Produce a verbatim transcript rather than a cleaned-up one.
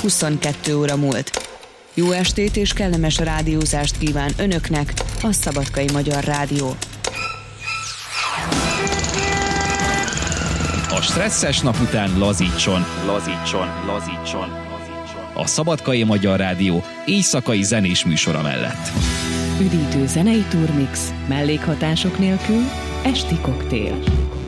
huszonkettő óra múlt. Jó estét és kellemes rádiózást kíván önöknek a Szabadkai Magyar Rádió. A stresszes nap után lazítson, lazítson, lazítson, lazítson. A Szabadkai Magyar Rádió éjszakai zenés műsora mellett. Üdítő zenei turmix, mellékhatások nélkül, esti koktél.